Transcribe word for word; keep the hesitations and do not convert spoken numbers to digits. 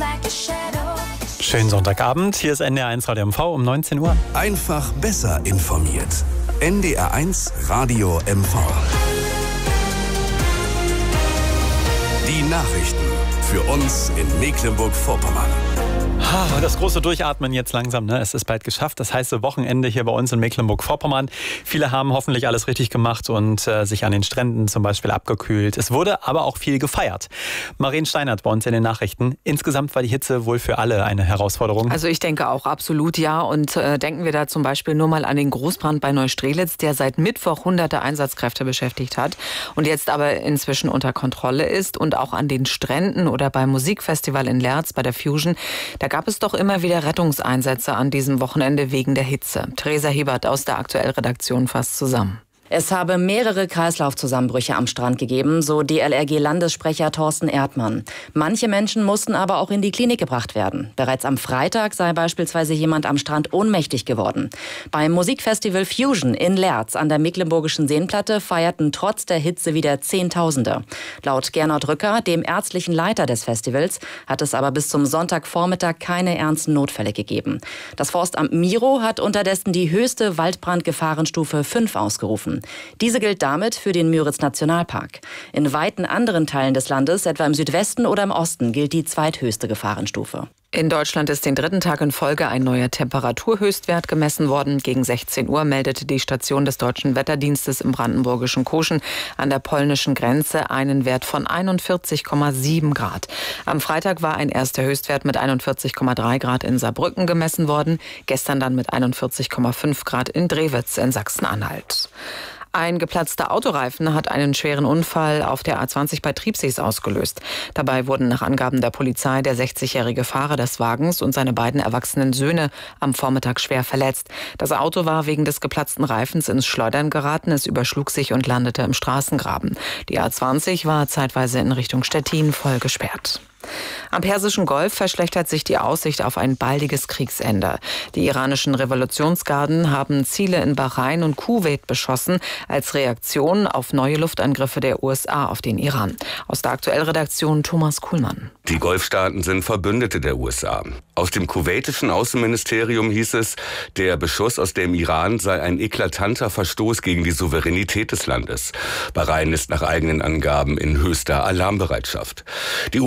Schönen Sonntagabend, hier ist N D R eins Radio M V um neunzehn Uhr. Einfach besser informiert. N D R eins Radio M V. Die Nachrichten für uns in Mecklenburg-Vorpommern. Ah, das große Durchatmen jetzt langsam, ne? Es ist bald geschafft. Das heiße Wochenende hier bei uns in Mecklenburg-Vorpommern. Viele haben hoffentlich alles richtig gemacht und äh, sich an den Stränden zum Beispiel abgekühlt. Es wurde aber auch viel gefeiert. Maren Steinert bei uns in den Nachrichten. Insgesamt war die Hitze wohl für alle eine Herausforderung. Also ich denke auch absolut, ja. Und äh, denken wir da zum Beispiel nur mal an den Großbrand bei Neustrelitz, der seit Mittwoch hunderte Einsatzkräfte beschäftigt hat und jetzt aber inzwischen unter Kontrolle ist. Und auch an den Stränden oder beim Musikfestival in Lerz bei der Fusion, da gab es doch immer wieder Rettungseinsätze an diesem Wochenende wegen der Hitze. Theresa Hebert aus der Aktuell-Redaktion fasst zusammen. Es habe mehrere Kreislaufzusammenbrüche am Strand gegeben, so D L R G-Landessprecher Thorsten Erdmann. Manche Menschen mussten aber auch in die Klinik gebracht werden. Bereits am Freitag sei beispielsweise jemand am Strand ohnmächtig geworden. Beim Musikfestival Fusion in Lerz an der Mecklenburgischen Seenplatte feierten trotz der Hitze wieder Zehntausende. Laut Gernot Rücker, dem ärztlichen Leiter des Festivals, hat es aber bis zum Sonntagvormittag keine ernsten Notfälle gegeben. Das Forstamt Miro hat unterdessen die höchste Waldbrandgefahrenstufe fünf ausgerufen. Diese gilt damit für den Müritz-Nationalpark. In weiten anderen Teilen des Landes, etwa im Südwesten oder im Osten, gilt die zweithöchste Gefahrenstufe. In Deutschland ist den dritten Tag in Folge ein neuer Temperaturhöchstwert gemessen worden. Gegen sechzehn Uhr meldete die Station des Deutschen Wetterdienstes im brandenburgischen Koschen an der polnischen Grenze einen Wert von einundvierzig Komma sieben Grad. Am Freitag war ein erster Höchstwert mit einundvierzig Komma drei Grad in Saarbrücken gemessen worden. Gestern dann mit einundvierzig Komma fünf Grad in Drewitz in Sachsen-Anhalt. Ein geplatzter Autoreifen hat einen schweren Unfall auf der A zwanzig bei Triebsees ausgelöst. Dabei wurden nach Angaben der Polizei der sechzigjährige Fahrer des Wagens und seine beiden erwachsenen Söhne am Vormittag schwer verletzt. Das Auto war wegen des geplatzten Reifens ins Schleudern geraten. Es überschlug sich und landete im Straßengraben. Die A zwanzig war zeitweise in Richtung Stettin voll gesperrt. Am Persischen Golf verschlechtert sich die Aussicht auf ein baldiges Kriegsende. Die iranischen Revolutionsgarden haben Ziele in Bahrain und Kuwait beschossen, als Reaktion auf neue Luftangriffe der U S A auf den Iran. Aus der Aktuellredaktion Thomas Kuhlmann. Die Golfstaaten sind Verbündete der U S A. Aus dem kuwaitischen Außenministerium hieß es, der Beschuss aus dem Iran sei ein eklatanter Verstoß gegen die Souveränität des Landes. Bahrain ist nach eigenen Angaben in höchster Alarmbereitschaft. Die